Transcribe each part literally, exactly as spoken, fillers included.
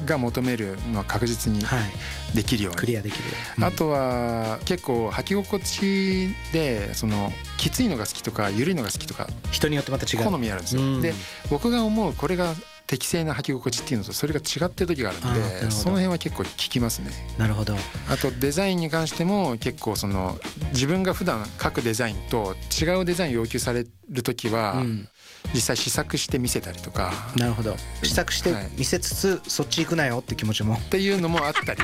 が求めるのは確実にできるように、 クリアできる、 うん、あとは結構履き心地でそのきついのが好きとか緩いのが好きとか人によってまた違う好みあるんですよ、うん、で僕が思うこれが適正な履き心地っていうのとそれが違ってる時があるんで、その辺は結構効きますね。 なるほど。 あとデザインに関しても結構その自分が普段描くデザインと違うデザインを要求される時は、うん、実際試作して見せたりとか。 なるほど。試作して見せつつ、はい、そっち行くなよって気持ちもっていうのもあったり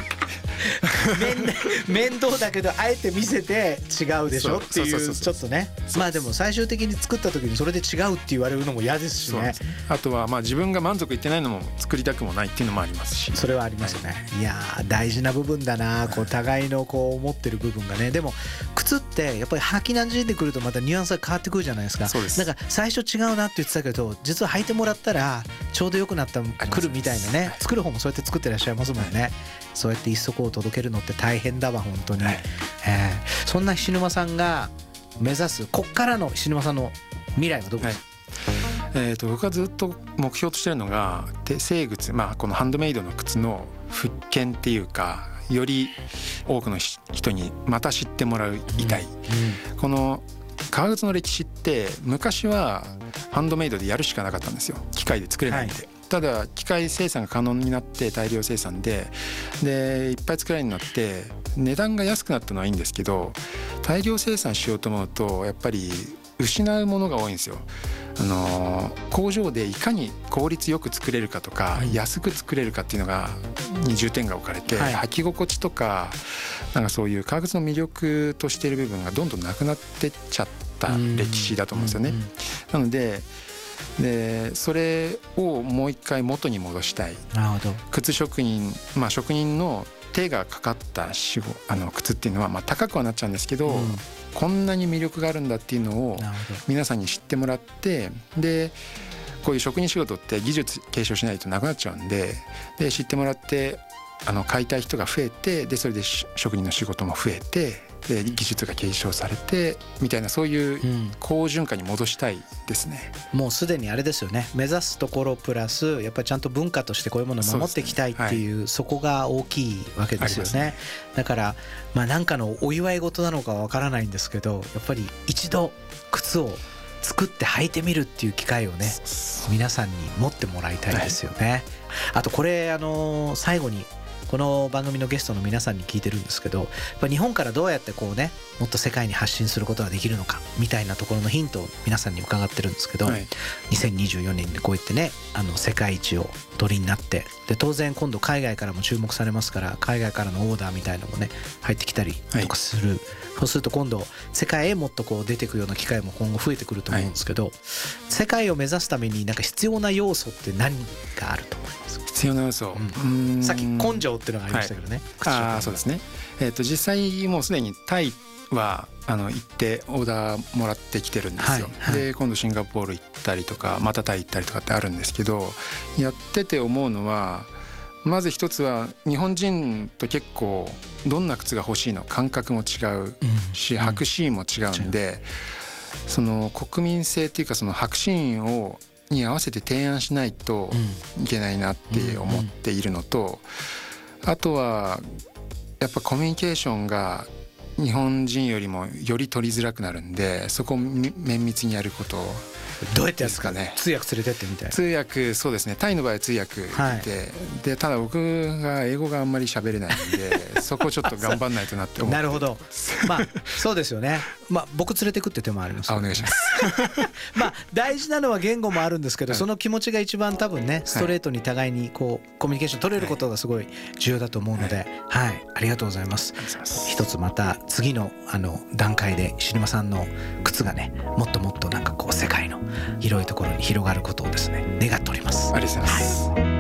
面倒だけどあえて見せて違うでしょっていうちょっとね。まあでも最終的に作った時にそれで違うって言われるのも嫌ですしね。 あとはまあ自分が満足いってないのも作りたくもないっていうのもありますし。 それはありますよね、はい、いや大事な部分だな、こう互いのこう思ってる部分がね。でも靴ってやっぱり履きなじんでくるとまたニュアンスが変わってくるじゃないですか。 そうです。 なんか最初違うなって言ってたけど実は履いてもらったらちょうど良くなったくるみたいなね。作る方もそうやって作ってらっしゃいますもんね、はい、そうやって一足を届けるのって大変だわ本当に、はい、えー、そんな菱沼さんが目指すこっからの菱沼さんの未来はどこですか？ はい、えー、と僕はずっと目標としてるのが手製靴、まあ、このハンドメイドの靴の復権っていうかより多くの人にまた知ってもらいたい、うんうん、この革靴の歴史って昔はハンドメイドでやるしかなかったんですよ。機械で作れないんで、はい、ただ機械生産が可能になって大量生産ででいっぱい作れるようになって値段が安くなったのはいいんですけど大量生産しようと思うとやっぱり失うものが多いんですよ。あの工場でいかに効率よく作れるかとか、はい、安く作れるかっていうのがに重点が置かれて、はい、履き心地とかなんかそういう革靴の魅力としている部分がどんどんなくなってっちゃった歴史だと思うんですよね。なのででそれをもう一回元に戻したい。 なるほど。 靴職人、まあ、職人の手がかかった仕事あの靴っていうのはまあ高くはなっちゃうんですけど、うん、こんなに魅力があるんだっていうのを皆さんに知ってもらってでこういう職人仕事って技術継承しないとなくなっちゃうんで、で知ってもらってあの買いたい人が増えてでそれで職人の仕事も増えてで技術が継承されてみたいなそういう好循環に戻したいですね、 うん、もうすでにあれですよね。目指すところプラスやっぱりちゃんと文化としてこういうものを守っていきたいっていう、 そこが大きいわけですよね。だからまあ何かのお祝い事なのかわからないんですけどやっぱり一度靴を作って履いてみるっていう機会をね皆さんに持ってもらいたいですよね、はい、あとこれあの最後にこの番組のゲストの皆さんに聞いてるんですけどやっぱ日本からどうやってこうねもっと世界に発信することができるのかみたいなところのヒントを皆さんに伺ってるんですけど、はい、にせんにじゅうよねんでこうやってねあの世界一を取りになってで当然今度海外からも注目されますから海外からのオーダーみたいのもね入ってきたりとかする、はい、そうすると今度世界へもっとこう出てくるような機会も今後増えてくると思うんですけど、はい、世界を目指すためになんか必要な要素って何があると思いますか？ 必要な要素、 うん、うんさっき根性っていうのがありましたけどね、 はい、あそうですね、えー、と実際もうすでにタイはあの行ってオーダーもらってきてるんですよ、はいはい、で今度シンガポール行ったりとかまたタイ行ったりとかってあるんですけどやってて思うのはまず一つは日本人と結構どんな靴が欲しいの感覚も違うし、うん、履くシーンも違うんで、うん、その国民性っていうかその履くシーンをに合わせて提案しないといけないなって思っているのと、あとはやっぱコミュニケーションが日本人よりもより取りづらくなるんでそこを綿密にやることどうやってですかね。通訳連れてってみたいな。 通訳そうですね。タイの場合は通訳で、はい、でただ僕が英語があんまり喋れないんでそこをちょっと頑張んないとなって思ってなるほど。まあそうですよね。まあ僕連れてくって手もあります、 ね、あお願いしますまあ大事なのは言語もあるんですけど、はい、その気持ちが一番多分ねストレートに互いにこうコミュニケーション取れることがすごい重要だと思うので、はい、はい、ありがとうございます。一つまた次のあの段階で菱沼さんの靴がねもっともっとなんかこう世界の広いところに広がることをですね願っております。 ありがとうございます、はい。